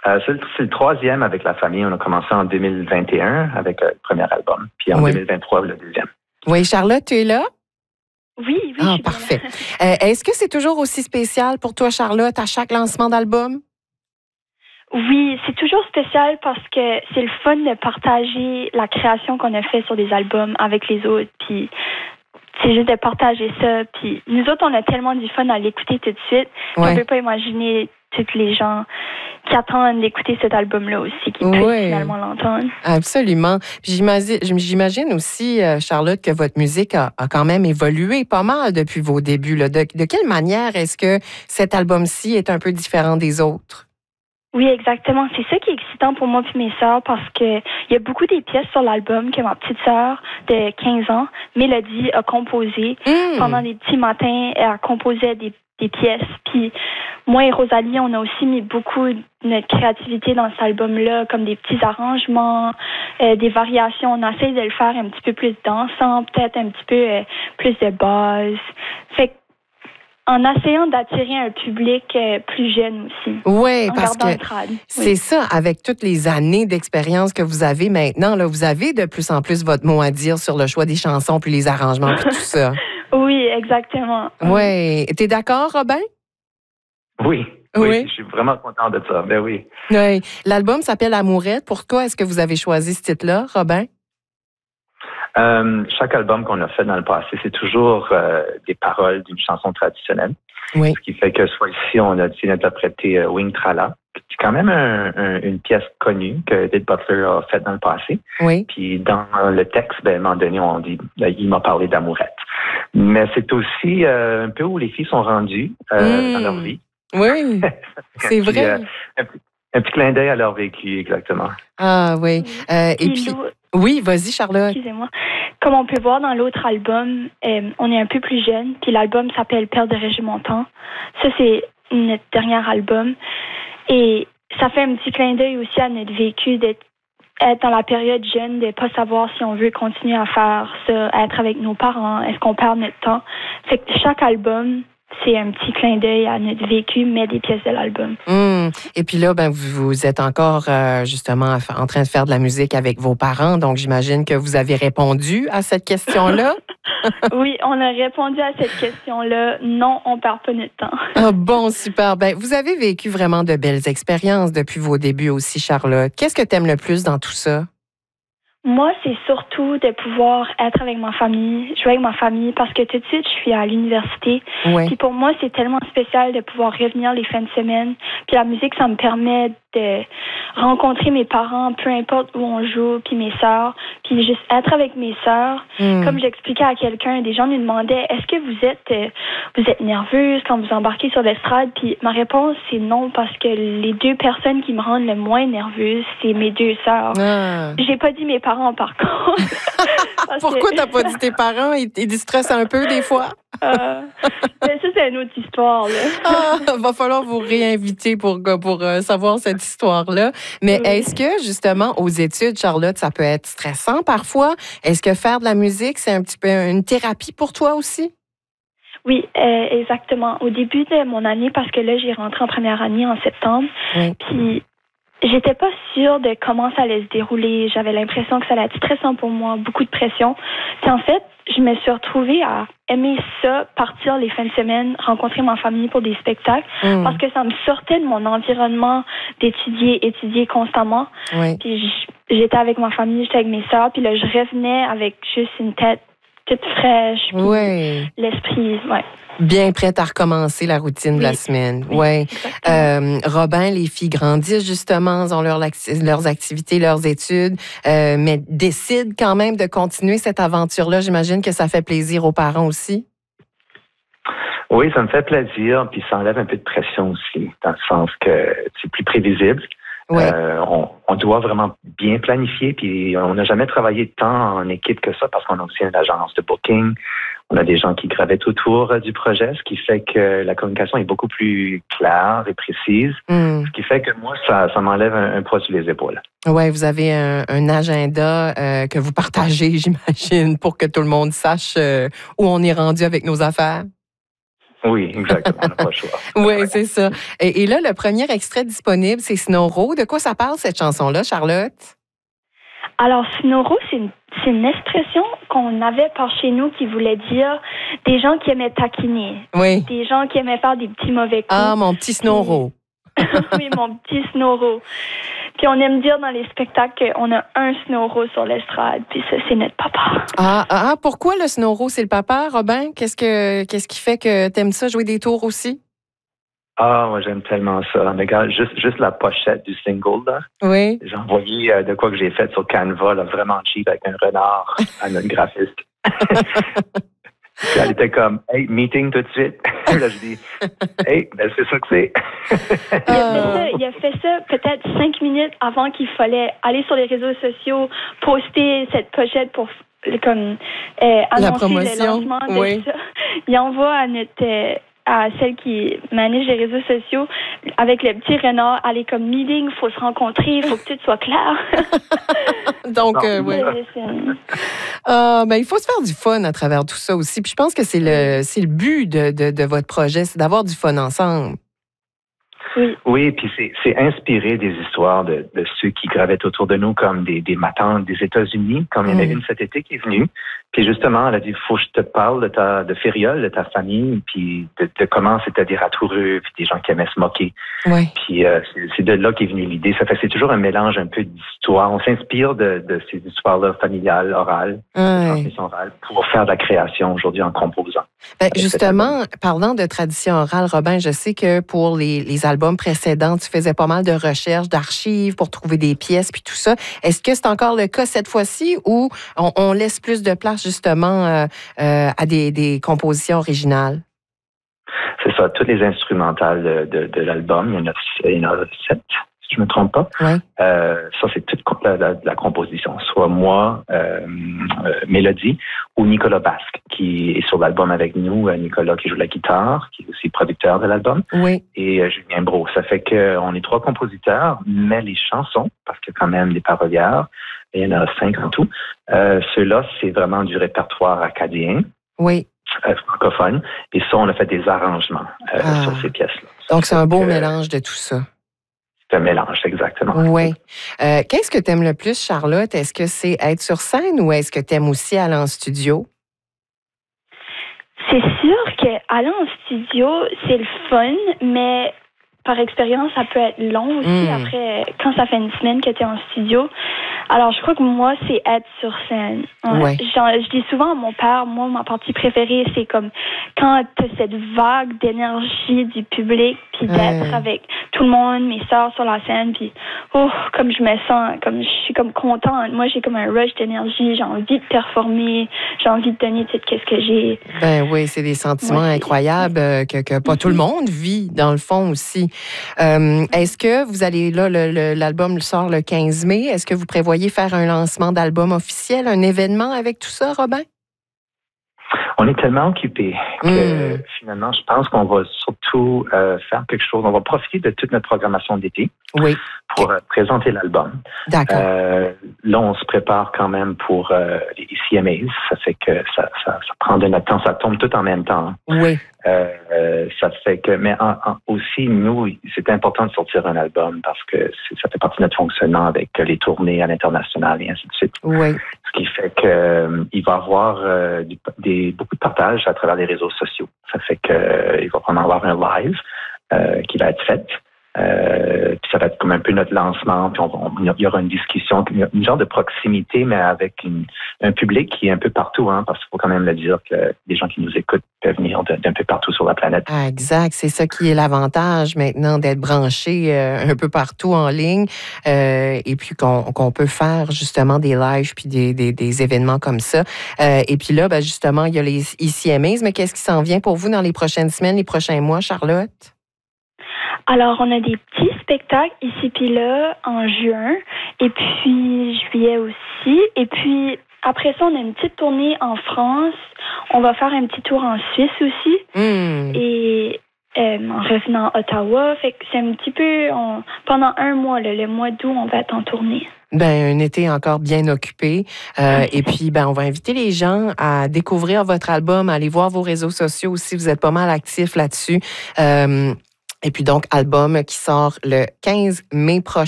C'est le troisième avec la famille. On a commencé en 2021 avec le premier album, puis en 2023, le deuxième. Oui, Charlotte, tu es là? Oui, Ah, parfait. Est-ce que c'est toujours aussi spécial pour toi, Charlotte, à chaque lancement d'album? Oui, c'est toujours spécial parce que c'est le fun de partager la création qu'on a fait sur des albums avec les autres, puis c'est juste de partager ça. Puis nous autres, on a tellement du fun à l'écouter tout de suite qu'on ne peut pas imaginer tous les gens qui attendent d'écouter cet album-là aussi, qui puissent finalement l'entendre. Absolument. Puis j'imagine aussi, Charlotte, que votre musique a quand même évolué pas mal depuis vos débuts. Là. De quelle manière est-ce que cet album-ci est un peu différent des autres? Oui, exactement. C'est ça qui est excitant pour moi et mes sœurs parce que il y a beaucoup des pièces sur l'album que ma petite sœur de 15 ans, Mélodie, a composées. Pendant des petits matins, elle composait des pièces. Puis moi et Rosalie, on a aussi mis beaucoup de notre créativité dans cet album-là, comme des petits arrangements, des variations. On essaie de le faire un petit peu plus dansant, peut-être un petit peu plus de base. Fait que en essayant d'attirer un public plus jeune aussi. Oui, parce que c'est ça, avec toutes les années d'expérience que vous avez maintenant, là, vous avez de plus en plus votre mot à dire sur le choix des chansons, puis les arrangements, puis tout ça. Oui, exactement. Oui. T'es d'accord, Robin? Oui. Oui, je suis vraiment content de ça. Ben oui. Oui. L'album s'appelle Amourette. Pourquoi est-ce que vous avez choisi ce titre-là, Robin? Chaque album qu'on a fait dans le passé, c'est toujours des paroles d'une chanson traditionnelle. Oui. Ce qui fait que soit ici, on a décidé d'interpréter Wing Trala. C'est quand même une pièce connue que Edith Butler a faite dans le passé. Oui. Puis dans le texte, à un moment donné, on dit il m'a parlé d'amourette. Mais c'est aussi un peu où les filles sont rendues dans leur vie. Oui, c'est vrai. Un petit clin d'œil à leur vécu, exactement. Ah oui. Et puis, oui, vas-y, Charlotte. Excusez-moi. Comme on peut voir dans l'autre album, on est un peu plus jeune, puis l'album s'appelle Père de Régimentant. Ça, c'est notre dernier album. Et ça fait un petit clin d'œil aussi à notre vécu d'être dans la période jeune, de ne pas savoir si on veut continuer à faire ça, à être avec nos parents, est-ce qu'on perd notre temps. Fait que chaque album, c'est un petit clin d'œil à notre vécu, mais des pièces de l'album. Et puis là, vous êtes encore justement en train de faire de la musique avec vos parents, donc j'imagine que vous avez répondu à cette question-là. Oui, on a répondu à cette question-là. Non, on ne perd pas notre temps. Ah bon, super. Vous avez vécu vraiment de belles expériences depuis vos débuts aussi, Charlotte. Qu'est-ce que tu aimes le plus dans tout ça? Moi, c'est surtout de pouvoir être avec ma famille, jouer avec ma famille, parce que tout de suite, je suis à l'université. Puis pour moi, c'est tellement spécial de pouvoir revenir les fins de semaine. Puis la musique, ça me permet de rencontrer mes parents, peu importe où on joue, puis mes sœurs, puis juste être avec mes sœurs. Comme j'expliquais à quelqu'un, des gens me demandaient, est-ce que vous êtes nerveuse quand vous embarquez sur l'estrade? Puis ma réponse, c'est non, parce que les deux personnes qui me rendent le moins nerveuse, c'est mes deux sœurs. J'ai pas dit mes parents, par contre. Pourquoi t'as pas dit tes parents? Ils stressent un peu des fois? Ça, c'est une autre histoire. Va falloir vous réinviter pour savoir cette histoire-là. Mais est-ce que, justement, aux études, Charlotte, ça peut être stressant parfois? Est-ce que faire de la musique, c'est un petit peu une thérapie pour toi aussi? Oui, exactement. Au début de mon année, parce que là, j'ai rentré en première année en septembre, puis j'étais pas sûre de comment ça allait se dérouler. J'avais l'impression que ça allait être stressant pour moi, beaucoup de pression. Puis en fait, je me suis retrouvée à aimer ça, partir les fins de semaine, rencontrer ma famille pour des spectacles, parce que ça me sortait de mon environnement étudier constamment. Puis j'étais avec ma famille, j'étais avec mes sœurs, puis là, je revenais avec juste une tête toute fraîche, puis l'esprit, bien prête à recommencer la routine de la semaine. Robin, les filles grandissent justement, ont leurs activités, leurs études, mais décident quand même de continuer cette aventure-là. J'imagine que ça fait plaisir aux parents aussi. Oui, ça me fait plaisir, puis ça enlève un peu de pression aussi, dans le sens que c'est plus prévisible. On doit vraiment bien planifier, puis on n'a jamais travaillé tant en équipe que ça parce qu'on a aussi une agence de booking. On a des gens qui gravitent autour du projet, ce qui fait que la communication est beaucoup plus claire et précise. Ce qui fait que moi, ça m'enlève un poids sur les épaules. Oui, vous avez un agenda que vous partagez, j'imagine, pour que tout le monde sache où on est rendu avec nos affaires. Oui, exactement, on n'a pas le choix. Oui, c'est ça. Et là, le premier extrait disponible, c'est Snowro. De quoi ça parle, cette chanson-là, Charlotte? Alors, Snowro, c'est une expression qu'on avait par chez nous qui voulait dire des gens qui aimaient taquiner. Oui. Des gens qui aimaient faire des petits mauvais coups. Ah, mon petit Snowro. Oui, mon petit Snowro. Puis on aime dire dans les spectacles qu'on a un Snowro sur l'estrade, puis ça, c'est notre papa. Pourquoi le Snowro, c'est le papa, Robin? Qu'est-ce qui fait que t'aimes ça, jouer des tours aussi? Ah, moi, j'aime tellement ça. Regarde, juste la pochette du single, là. Oui. J'ai envoyé de quoi que j'ai fait sur Canva, là, vraiment cheap, avec un renard à notre graphiste. Puis elle était comme, hey, meeting tout de suite. Là, je dis, hey, ben c'est ça que c'est. Il a fait ça peut-être 5 minutes avant qu'il fallait aller sur les réseaux sociaux, poster cette pochette pour annoncer le lancement de ça. Il envoie à celle qui manage les réseaux sociaux avec le petit renard, aller comme meeting, il faut se rencontrer, il faut que tout soit clair. Donc, oui. Il faut se faire du fun à travers tout ça aussi. Puis je pense que c'est le but de votre projet, c'est d'avoir du fun ensemble. Oui, puis c'est inspiré des histoires de ceux qui gravitent autour de nous, comme des matantes des États-Unis, comme il y en a une cet été qui est venue. Puis justement, elle a dit, faut que je te parle de Fériol, de ta famille, puis de comment c'était des ratoureux, puis des gens qui aimaient se moquer. Oui. Puis c'est de là qu'est venue l'idée. Ça fait c'est toujours un mélange un peu d'histoires. On s'inspire de ces histoires-là familiales, orales, transmission orale, pour faire de la création aujourd'hui en composant. Justement, parlant de tradition orale, Robin, je sais que pour les albums précédents, tu faisais pas mal de recherches, d'archives pour trouver des pièces puis tout ça. Est-ce que c'est encore le cas cette fois-ci ou on laisse plus de place justement à des compositions originales? C'est ça, toutes les instrumentales de l'album, il y en a 7, si je ne me trompe pas. Oui. Ça, c'est toute la composition. Soit moi, Mélodie, ou Nicolas Basque, qui est sur l'album avec nous. Nicolas qui joue la guitare, qui est aussi producteur de l'album. Oui. Et Julien Brault. Ça fait qu'on est 3 compositeurs, mais les chansons, parce qu'il y a quand même des parolières, il y en a 5 en tout. Ceux-là, c'est vraiment du répertoire acadien. Oui. Francophone. Et ça, on a fait des arrangements sur ces pièces-là. Donc, c'est un beau mélange de tout ça. C'est un mélange, exactement. Oui. Qu'est-ce que tu aimes le plus, Charlotte? Est-ce que c'est être sur scène ou est-ce que tu aimes aussi aller en studio? C'est sûr qu'aller en studio, c'est le fun, mais par expérience, ça peut être long aussi. Après, quand ça fait une semaine que tu es en studio. Alors, je crois que moi, c'est être sur scène. Ouais. Je dis souvent à mon père, moi, ma partie préférée, c'est comme quand tu as cette vague d'énergie du public, puis d'être avec tout le monde, mes sœurs sur la scène, puis comme je me sens, comme je suis comme contente. Moi, j'ai comme un rush d'énergie, j'ai envie de performer, j'ai envie de donner tout ce que j'ai. Ben oui, c'est des sentiments incroyables que pas tout le monde vit, dans le fond aussi. Est-ce que vous allez, là, l'album sort le 15 mai, est-ce que vous prévoyez faire un lancement d'album officiel, un événement avec tout ça, Robin? On est tellement occupés que finalement, je pense qu'on va surtout faire quelque chose. On va profiter de toute notre programmation d'été pour présenter l'album. D'accord. Là, on se prépare quand même pour les CMAs. Ça fait que ça prend de notre temps. Ça tombe tout en même temps. Oui. Ça fait que, mais aussi, nous, c'est important de sortir un album parce que ça fait partie de notre fonctionnement avec les tournées à l'international et ainsi de suite. Oui. Ce qui fait qu'il va y avoir beaucoup de partage à travers les réseaux sociaux. Ça fait qu'il va en avoir un live qui va être fait. Puis ça va être comme un peu notre lancement. Puis il y aura une discussion, une genre de proximité, mais avec un public qui est un peu partout, hein, parce qu'il faut quand même le dire que les gens qui nous écoutent peuvent venir d'un peu partout sur la planète. Ah, exact. C'est ça qui est l'avantage maintenant d'être branché un peu partout en ligne et puis qu'on peut faire justement des lives puis des événements comme ça. Et puis là, ben, justement, il y a les ICMAs, mais qu'est-ce qui s'en vient pour vous dans les prochaines semaines, les prochains mois, Charlotte? Alors, on a des petits spectacles ici puis là en juin et puis juillet aussi. Et puis, après ça, on a une petite tournée en France. On va faire un petit tour en Suisse aussi. Et en revenant à Ottawa. Fait que c'est un petit peu... pendant un mois, le mois d'août, on va être en tournée. Ben, un été encore bien occupé. Et puis, on va inviter les gens à découvrir votre album, à aller voir vos réseaux sociaux aussi. Vous êtes pas mal actifs là-dessus. Et puis donc, album qui sort le 15 mai prochain.